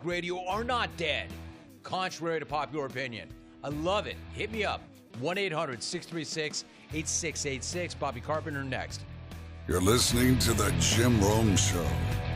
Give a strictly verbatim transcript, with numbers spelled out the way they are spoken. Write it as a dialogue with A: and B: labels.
A: radio are not dead, contrary to popular opinion. I love it. Hit me up. one eight hundred six three six eight six eight six. Bobby Carpenter next.
B: You're listening to The Jim Rome Show.